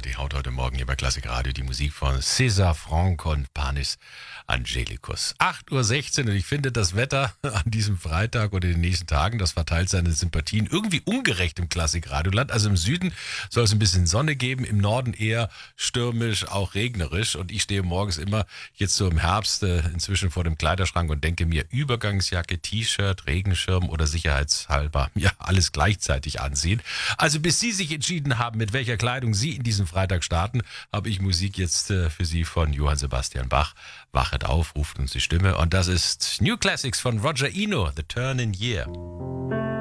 die haut heute Morgen hier bei Klassik Radio die Musik von César Franck und Panis Angelicus. 8:16 Uhr und ich finde das Wetter an diesem Freitag oder in den nächsten Tagen, das verteilt seine Sympathien irgendwie ungerecht im Klassik-Radioland. Also im Süden soll es ein bisschen Sonne geben, im Norden eher stürmisch, auch regnerisch. Und ich stehe morgens immer jetzt so im Herbst inzwischen vor dem Kleiderschrank und denke mir, Übergangsjacke, T-Shirt, Regenschirm oder sicherheitshalber, ja, alles gleichzeitig anziehen. Also bis Sie sich entschieden haben, mit welcher Kleidung Sie in diesen Freitag starten, habe ich Musik jetzt für Sie von Johann Sebastian Bach. Wachet auf, ruft uns die Stimme. Und das ist New Classics von Roger Eno, The Turning Year.